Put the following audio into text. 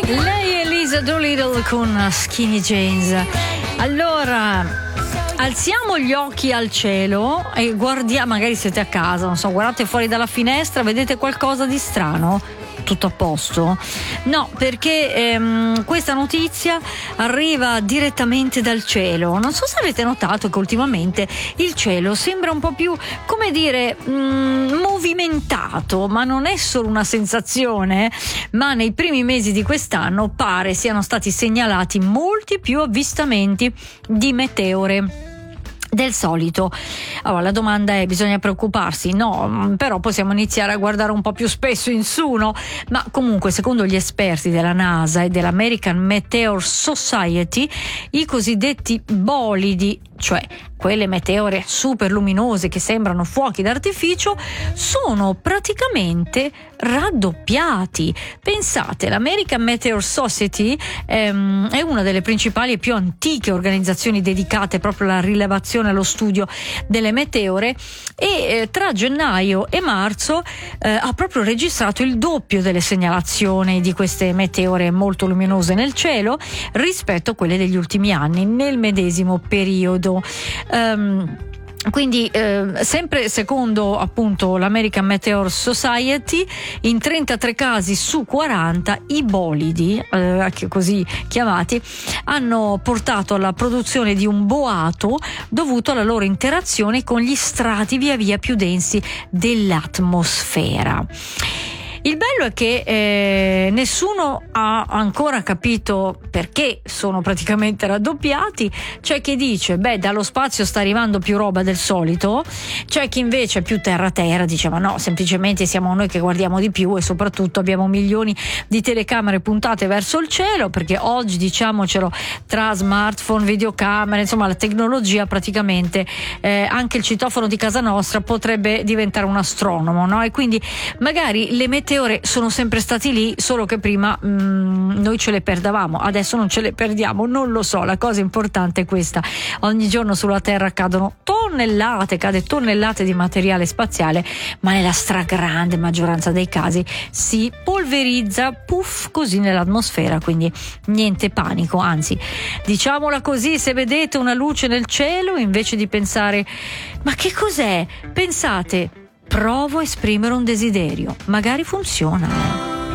Lei è Lisa Doolittle con Skinny Jeans. Allora, alziamo gli occhi al cielo e guardiamo, magari siete a casa, non so, guardate fuori dalla finestra, vedete qualcosa di strano? Tutto a posto? No, perché questa notizia arriva direttamente dal cielo. Non so se avete notato che ultimamente il cielo sembra un po' più, come dire, movimentato, ma non è solo una sensazione, ma nei primi mesi di quest'anno pare siano stati segnalati molti più avvistamenti di meteore del solito. Allora la domanda è: bisogna preoccuparsi? No, però possiamo iniziare a guardare un po' più spesso in su, no? Ma comunque, secondo gli esperti della NASA e dell'American Meteor Society, i cosiddetti bolidi, cioè quelle meteore super luminose che sembrano fuochi d'artificio, sono praticamente raddoppiati. Pensate, l'American Meteor Society è una delle principali e più antiche organizzazioni dedicate proprio alla rilevazione e allo studio delle meteore, e tra gennaio e marzo ha proprio registrato il doppio delle segnalazioni di queste meteore molto luminose nel cielo rispetto a quelle degli ultimi anni nel medesimo periodo. Quindi sempre secondo appunto l'American Meteor Society, in 33 casi su 40 i bolidi, così chiamati, hanno portato alla produzione di un boato dovuto alla loro interazione con gli strati via via più densi dell'atmosfera. Il bello è che nessuno ha ancora capito perché sono praticamente raddoppiati. C'è chi dice dallo spazio sta arrivando più roba del solito, c'è chi invece è più terra dice ma no, semplicemente siamo noi che guardiamo di più e soprattutto abbiamo milioni di telecamere puntate verso il cielo, perché oggi, diciamocelo, tra smartphone, videocamere, insomma la tecnologia praticamente anche il citofono di casa nostra potrebbe diventare un astronomo, no? E quindi magari le meteore sono sempre stati lì, solo che prima noi ce le perdavamo, adesso non ce le perdiamo, non lo so. La cosa importante è questa: ogni giorno sulla Terra cade tonnellate di materiale spaziale, ma nella stragrande maggioranza dei casi si polverizza così nell'atmosfera, quindi niente panico. Anzi, diciamola così, se vedete una luce nel cielo, invece di pensare ma che cos'è, pensate: provo a esprimere un desiderio, magari funziona.